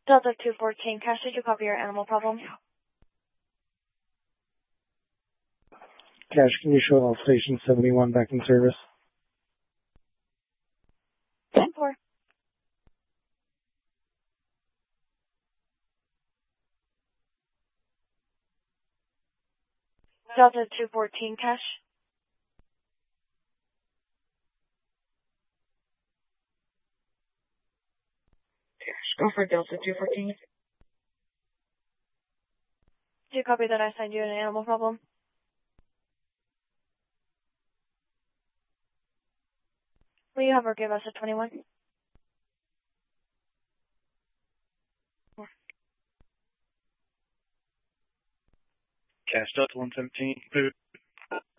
Delta 214, Cash, did you copy your animal problem? Cash, can you show all Station 71 back in service? 10-4. Delta 214, Cash. Go for Delta 214. Do you copy that I signed you an animal problem? Will you have her give us a 21? Cash Delta 117,